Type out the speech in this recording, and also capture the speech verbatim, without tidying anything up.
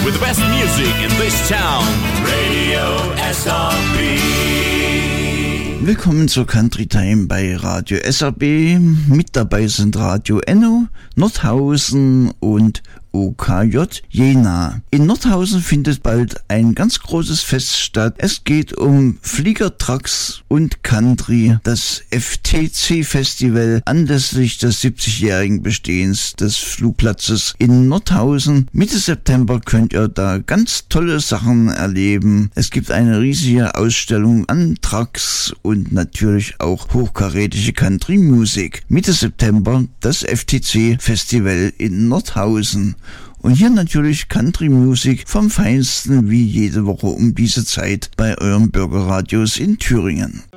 with the best music in this town. Radio S R B. Willkommen zur Country Time bei Radio S R B. Mit dabei sind Radio Enno, Nordhausen und O K J Jena. In Nordhausen findet bald ein ganz großes Fest statt. Es geht um Fliegertrucks und Country, das F T C-Festival anlässlich des siebzigjährigen Bestehens des Flugplatzes in Nordhausen. Mitte September könnt ihr da ganz tolle Sachen erleben. Es gibt eine riesige Ausstellung an Trucks und natürlich auch hochkarätige Country Music. Mitte September das F T C-Festival in Nordhausen. Und hier natürlich Country Music vom Feinsten wie jede Woche um diese Zeit bei euren Bürgerradios in Thüringen.